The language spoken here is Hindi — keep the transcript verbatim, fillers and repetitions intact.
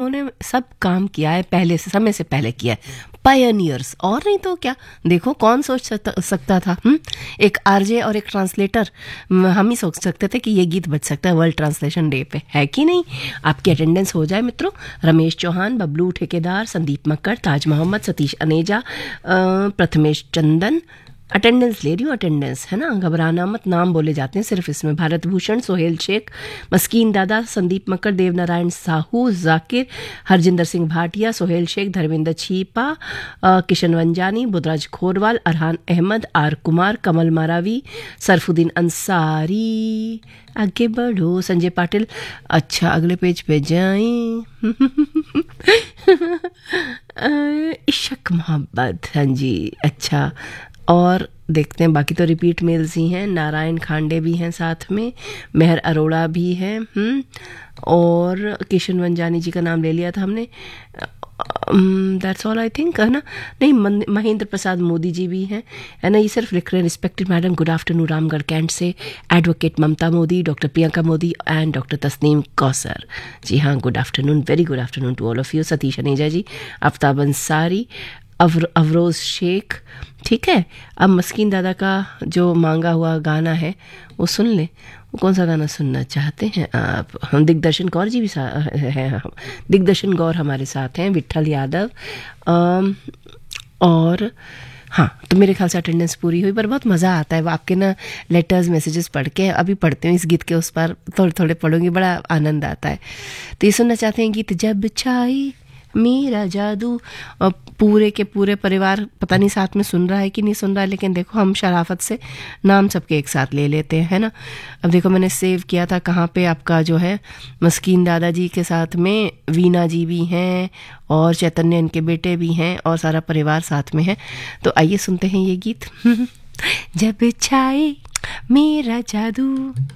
लोगों ने सब काम किया है, पहले से, समय से पहले किया है, पायनियर्स, और नहीं तो क्या। देखो कौन सोच सकता, सकता था हुँ? एक आरजे और एक ट्रांसलेटर, हम ही सोच सकते थे कि ये गीत बज सकता है वर्ल्ड ट्रांसलेशन डे पे, है कि नहीं। आपकी अटेंडेंस हो जाए मित्रों। रमेश चौहान, बबलू ठेकेदार, संदीप मक्कड़, ताज मोहम्मद, सतीश अनेजा, प्रथमेश चंदन, अटेंडेंस ले रही हूँ, अटेंडेंस है ना, घबराना मत, नाम बोले जाते हैं सिर्फ इसमें। भारत भूषण, सोहेल शेख, मस्कीन दादा, संदीप मक्कड़, देवनारायण साहू, जाकिर, हरजिंदर सिंह भाटिया, सोहेल शेख, धर्मेंद्र छीपा, किशन वंजानी, बुधराज खोरवाल, अरहान अहमद, आर कुमार, कमल मारावी, सरफुद्दीन अंसारी, आगे बढ़ो, संजय पाटिल। अच्छा अगले पेज पे जाएं। इशक मोहब्बत, हाँ जी, अच्छा। और देखते हैं बाकी तो रिपीट मेल्स ही हैं। नारायण खांडे भी हैं साथ में, मेहर अरोड़ा भी है, हम्म और किशन वंजानी जी का नाम ले लिया था हमने। दैट्स ऑल आई थिंक, है ना। नहीं, महेंद्र प्रसाद मोदी जी भी हैं, है ना। ये सिर्फ लिख रहे हैं respected madam, good afternoon Ramgarh cantt से advocate Mamata Modi, doctor Priyanka Modi and doctor Tasneem Kausar. जी हाँ, good afternoon, very good afternoon to all of you. Satish Aneja जी, आफ्ताब अंसारी, अवर अवरोज शेख, ठीक है। अब मस्कीन दादा का जो मांगा हुआ गाना है वो सुन ले। वो कौन सा गाना सुनना चाहते हैं आप? हम दिग्दर्शन कौर जी भी हैं, हम दिग्दर्शन गौर हमारे साथ हैं, विट्ठल यादव, आम, और हाँ, तो मेरे ख्याल से अटेंडेंस पूरी हुई। पर बहुत मज़ा आता है वो आपके ना लेटर्स मैसेजेस पढ़ के। अभी पढ़ते हैं इस गीत के उस पर, थोड़े थोड़े पढ़ूंगी, बड़ा आनंद आता है। तो ये सुनना चाहते हैं गीत जब छाई मेरा जादू। और पूरे के पूरे परिवार पता नहीं साथ में सुन रहा है कि नहीं सुन रहा है, लेकिन देखो हम शराफत से नाम सबके एक साथ ले लेते हैं, है ना। अब देखो मैंने सेव किया था कहाँ पे, आपका जो है मस्कीन दादाजी के साथ में वीना जी भी हैं और चैतन्य इनके बेटे भी हैं और सारा परिवार साथ में है। तो आइए सुनते हैं ये गीत। जब छाए मेरा जादू।